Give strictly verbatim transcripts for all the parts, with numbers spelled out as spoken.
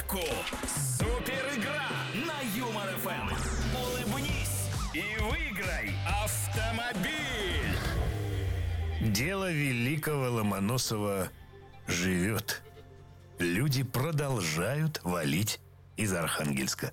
улыбку. Супер игра на Юмор эф эм. Улыбнись и выиграй автомобиль. Дело великого Ломоносова живет. Люди продолжают валить из Архангельска.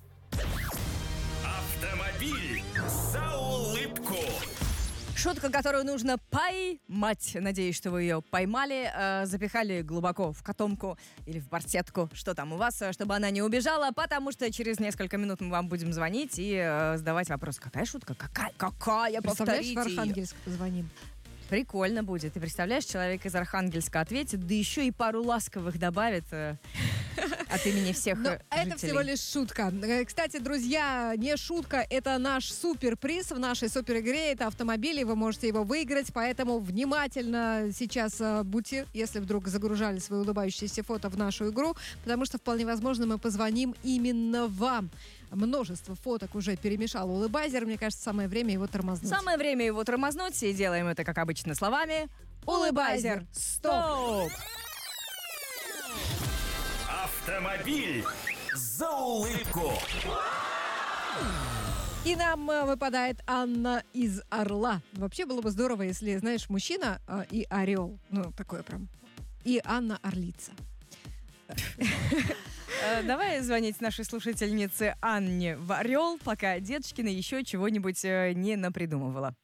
Автомобиль за улыбку. Шутка, которую нужно поймать. Надеюсь, что вы ее поймали, э, запихали глубоко в котомку или в барсетку, что там у вас, чтобы она не убежала, потому что через несколько минут мы вам будем звонить и э, задавать вопрос. Какая шутка? Какая? Какая? Представляешь, в Повторите Архангельск позвоним. Прикольно будет. Ты представляешь, человек из Архангельска ответит, да еще и пару ласковых добавит э, от имени всех Но жителей. это всего лишь шутка. Э, Кстати, друзья, не шутка, это наш суперприз в нашей суперигре. Это автомобиль, и вы можете его выиграть, поэтому внимательно сейчас э, будьте, если вдруг загружали свои улыбающиеся фото в нашу игру, потому что вполне возможно мы позвоним именно вам. Множество фоток уже перемешал улыбайзер. Мне кажется, самое время его тормознуть. Самое время его тормознуть, и делаем это, как обычно, словами «Улыбайзер, стоп!» Автомобиль за улыбку. И нам э, выпадает Анна из Орла. Вообще было бы здорово, если, знаешь, мужчина э, и орел. Ну, такое прям. И Анна Орлица. Э, Давай звонить нашей слушательнице Анне в Орел, пока Дедушкина еще чего-нибудь э, не напридумывала.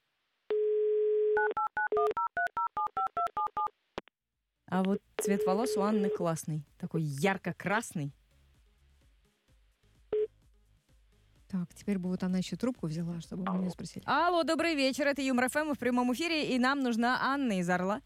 А вот цвет волос у Анны классный. Такой ярко-красный. Так, теперь бы вот она еще трубку взяла, чтобы мы меня спросили. Алло, добрый вечер. Это Юмор эф эм в прямом эфире, и нам нужна Анна из Орла.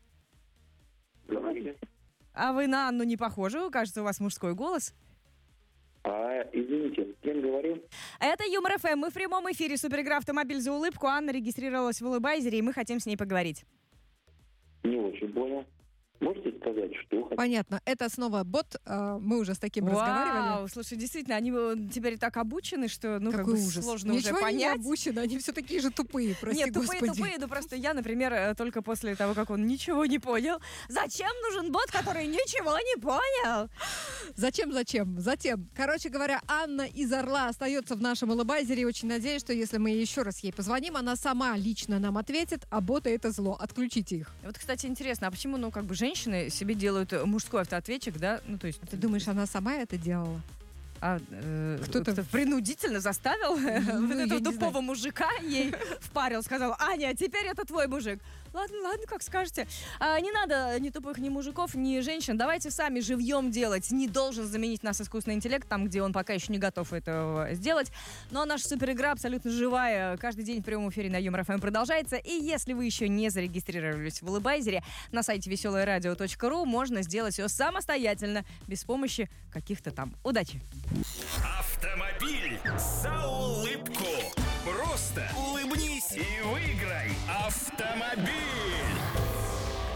А вы на Анну не похожи? Кажется, у вас мужской голос. А, извините, с кем говорим? Это Юмор эф эм. Мы в прямом эфире. Суперигра «Автомобиль за улыбку». Анна регистрировалась в улыбайзере, и мы хотим с ней поговорить. Не очень понял. Можете сказать, что хотите? Понятно. Это снова бот. э, Мы уже с таким разговаривали. Вау, слушай, действительно, они э, теперь так обучены, что ну как Какой бы ужас. сложно Ничего уже они не понять. обучены, они все такие же тупые, прости Нет, тупые, господи. тупые, ну просто я, например, э, только после того, как он ничего не понял. Зачем нужен бот, который ничего не понял? Зачем, зачем? Затем, короче говоря, Анна из Орла остается в нашем улыбайзере. И очень надеюсь, что если мы еще раз ей позвоним, она сама лично нам ответит, а боты это зло. Отключите их. Вот, кстати, интересно, а почему, ну, как бы женщины себе делают мужской автоответчик, да? Ну, то есть... Ты думаешь, она сама это делала? А э, Кто-то- кто-то принудительно заставил вот я этого не тупого знаю. мужика ей впарил, сказал: Аня, теперь это твой мужик. Ладно, ладно, как скажете. А, не надо ни тупых, ни мужиков, ни женщин. Давайте сами живьем делать. Не должен заменить нас искусственный интеллект, там, где он пока еще не готов этого сделать. Но наша суперигра абсолютно живая. Каждый день в прямом эфире на Юмор эф эм продолжается. И если вы еще не зарегистрировались в улыбайзере, на сайте веселое радио точка ру можно сделать все самостоятельно, без помощи каких-то там. Удачи! Автомобиль за улыбку. Просто улыбнись и выиграй автомобиль.